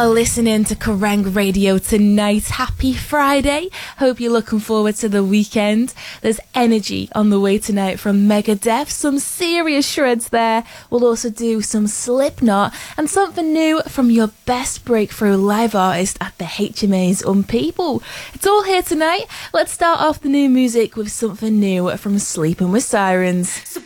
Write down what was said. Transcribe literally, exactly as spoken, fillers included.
are listening to Kerrang Radio tonight. Happy Friday. Hope you're looking forward to the weekend. There's energy on the way tonight from Megadeth. Some serious shreds there. We'll also do some Slipknot and something new from your best breakthrough live artist at the H M A's Unpeople. It's all here tonight. Let's start off the new music with something new from Sleeping with Sirens.